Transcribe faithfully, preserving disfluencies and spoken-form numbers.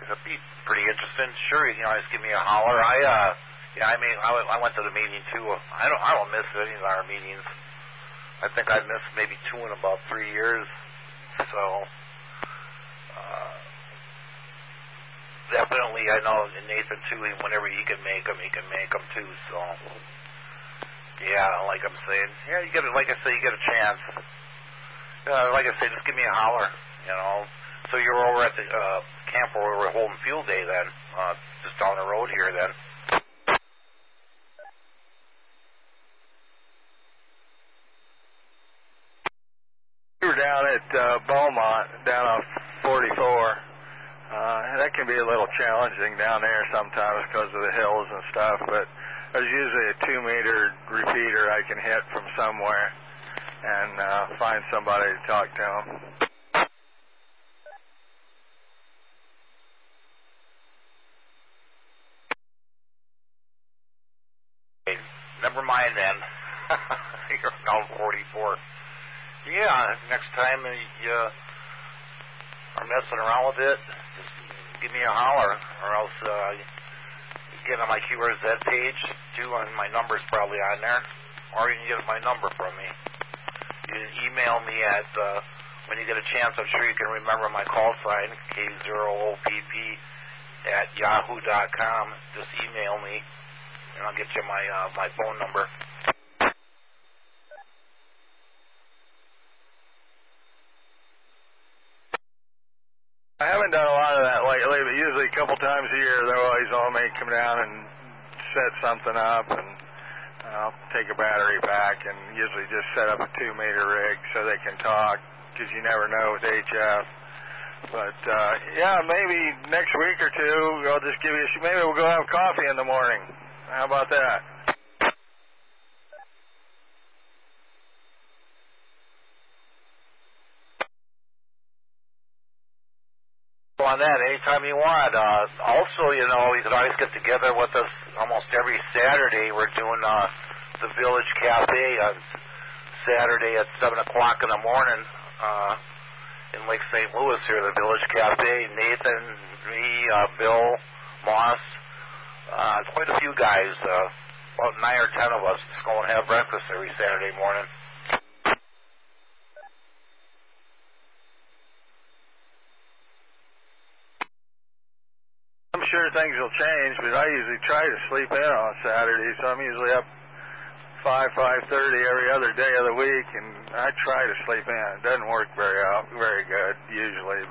It'd be pretty interesting. Sure, you know, just give me a holler. I, uh, yeah, I mean, I, I went to the meeting too. I don't, I don't miss any of our meetings. I think I've missed maybe two in about three years. So, uh, definitely, I know Nathan too. Whenever he can make them, he can make them too. So, yeah, like I'm saying, yeah, you get it. Like I say, you get a chance. Uh, like I say, just give me a holler. You know. So you're over at the uh, camp where we're holding field day then, uh, just down the road here then. We were down at uh, Beaumont, down on forty-four. Uh, that can be a little challenging down there sometimes because of the hills and stuff, but there's usually a two-meter repeater I can hit from somewhere and uh, find somebody to talk to them. Never mind then. You're down forty-four. Yeah, next time you uh, are messing around with it, just give me a holler, or else uh, get on my Q R Z page too, and my number's probably on there, or you can get my number from me. You can email me at, uh, when you get a chance, I'm sure you can remember my call sign, K zero O P P at yahoo dot com. Just email me. And I'll get you my uh, my phone number. I haven't done a lot of that lately, but usually a couple times a year they'll always all make come down and set something up, and I'll take a battery pack and usually just set up a two-meter rig so they can talk, because you never know with H F. But, uh, yeah, maybe next week or two I'll just give you a, maybe we'll go have coffee in the morning. How about that? On that, anytime you want. Uh, also, you know, you can always get together with us almost every Saturday. We're doing uh, the Village Cafe on Saturday at seven o'clock in the morning uh, in Lake Saint Louis here, the Village Cafe. Nathan, me, uh, Bill, Moss, uh, quite a few guys, uh, about nine or ten of us, just go and have breakfast every Saturday morning. I'm sure things will change, but I usually try to sleep in on Saturday, so I'm usually up five, five thirty every other day of the week, and I try to sleep in. It doesn't work very out, very good usually.